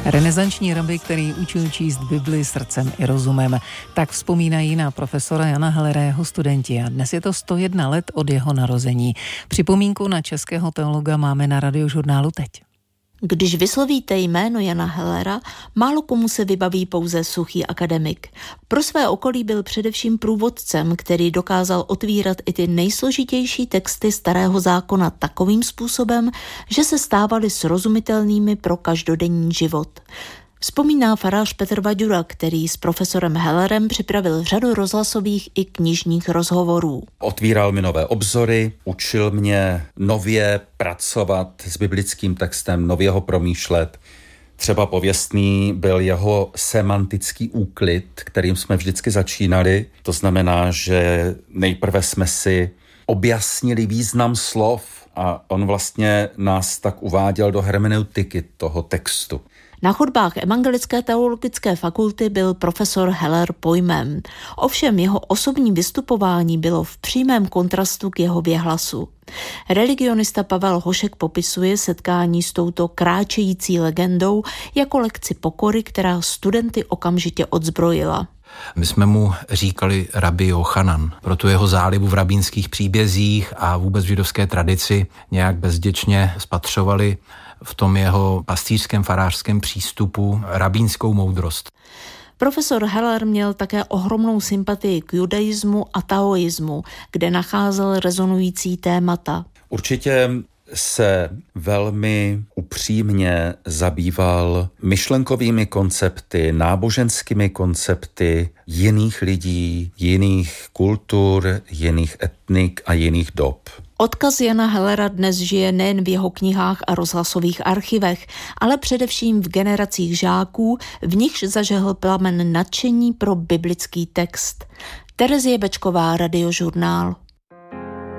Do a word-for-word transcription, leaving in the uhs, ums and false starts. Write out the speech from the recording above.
Renesanční rabi, který učil číst Bibli srdcem i rozumem. Tak vzpomínají na profesora Jana Hellerého studenti a dnes je to sto jedna let od jeho narození. Připomínku na českého teologa máme na Radiožurnálu teď. Když vyslovíte jméno Jana Hellera, málo komu se vybaví pouze suchý akademik. Pro své okolí byl především průvodcem, který dokázal otvírat i ty nejsložitější texty Starého zákona takovým způsobem, že se stávaly srozumitelnými pro každodenní život. Vzpomíná farář Petr Vaďura, který s profesorem Hellerem připravil řadu rozhlasových i knižních rozhovorů. Otvíral mi nové obzory, učil mě nově pracovat s biblickým textem, nově ho promýšlet. Třeba pověstný byl jeho semantický úklid, kterým jsme vždycky začínali. To znamená, že nejprve jsme si objasnili význam slov a on vlastně nás tak uváděl do hermeneutiky toho textu. Na chodbách Evangelické teologické fakulty byl profesor Heller pojmem. Ovšem jeho osobní vystupování bylo v přímém kontrastu k jeho věhlasu. Religionista Pavel Hošek popisuje setkání s touto kráčející legendou jako lekci pokory, která studenty okamžitě odzbrojila. My jsme mu říkali rabi Jochanan, proto jeho zálibu v rabínských příbězích a vůbec v židovské tradici nějak bezděčně spatřovali v tom jeho pastýřském farářském přístupu rabínskou moudrost. Profesor Heller měl také ohromnou sympatii k judaismu a taoismu, kde nacházel rezonující témata. Určitě se velmi upřímně zabýval myšlenkovými koncepty, náboženskými koncepty jiných lidí, jiných kultur, jiných etnik a jiných dob. Odkaz Jana Hellera dnes žije nejen v jeho knihách a rozhlasových archivech, ale především v generacích žáků, v nichž zažehl plamen nadšení pro biblický text. Terezie Bečková, Radiožurnál.